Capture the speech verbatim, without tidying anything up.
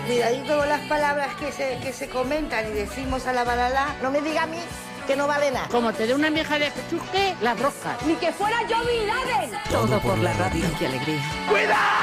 Cuidadito con las palabras que se, que se comentan y decimos a la balala. No me diga a mí que no vale nada. Como te dé una vieja de chusque, las roscas. Ni que fuera yo Bin Laden. Todo por la radio. ¡Qué alegría! ¡Cuidado!